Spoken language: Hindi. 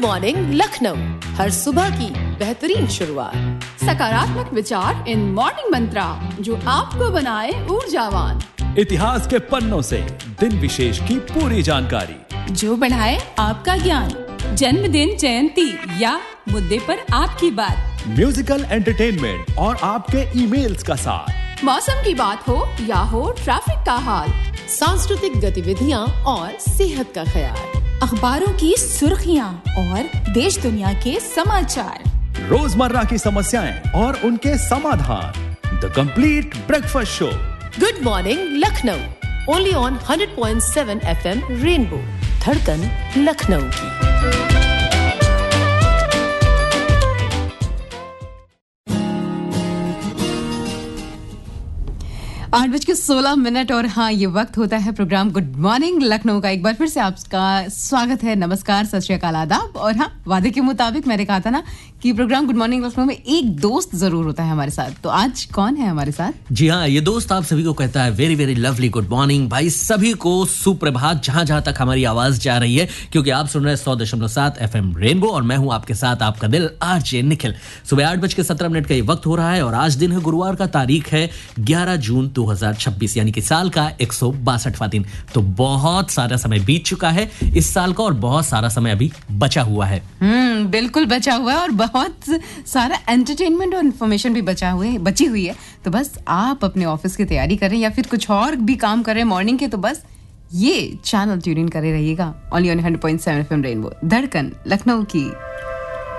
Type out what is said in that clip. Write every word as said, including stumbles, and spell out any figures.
मॉर्निंग लखनऊ, हर सुबह की बेहतरीन शुरुआत। सकारात्मक विचार इन मॉर्निंग मंत्रा जो आपको बनाए ऊर्जावान। इतिहास के पन्नों से दिन विशेष की पूरी जानकारी जो बढ़ाए आपका ज्ञान। जन्मदिन, जयंती या मुद्दे पर आपकी बात। म्यूजिकल एंटरटेनमेंट और आपके ईमेल्स का साथ। मौसम की बात हो या हो ट्रैफिक का हाल। सांस्कृतिक गतिविधियाँ और सेहत का ख्याल। अखबारों की सुर्खियाँ और देश दुनिया के समाचार। रोजमर्रा की समस्याएं और उनके समाधान। The complete breakfast show. Good morning Lucknow, only on one hundred point seven F M rainbow, धड़कन लखनऊ की। आठ बज के सोलह मिनट और हाँ, ये वक्त होता है प्रोग्राम गुड मॉर्निंग लखनऊ का। एक बार फिर से आपका स्वागत है, नमस्कार, सत श्री अकाल, आदाब। और हाँ, वादे के मुताबिक मैंने कहा था ना कि प्रोग्राम गुड मॉर्निंग लखनऊ में एक दोस्त जरूर होता है हमारे साथ। तो आज कौन है हमारे साथ? जी हाँ, ये दोस्त आप सभी को कहता है very very lovely good morning. भाई सभी को सुप्रभात, जहां जहां तक हमारी आवाज जा रही है, क्योंकि आप सुन रहे हैं सौ दशमलव सात एफ एम रेनबो और मैं हूं आपके साथ आपका दिल आरजे निखिल। सुबह आठ बज के सत्रह मिनट का ये वक्त हो रहा है और आज दिन है गुरुवार का, तारीख है ग्यारह जून दो हजार छब्बीस, यानी कि साल का एक सौ बासठवां दिन। तो बहुत सारा समय बीत चुका है इस साल का और बहुत सारा समय अभी बचा हुआ है। हम्म बिल्कुल बचा हुआ है और बहुत सारा एंटरटेनमेंट और इन्फॉर्मेशन भी बचा हुए है बची हुई है। तो बस आप अपने ऑफिस की तैयारी करें या फिर कुछ और भी काम करें मॉर्निंग के, तो बस ये चैनल ट्यून इन करे रहिएगा। Only on one hundred point seven F M rainbow, धड़कन लखनऊ की।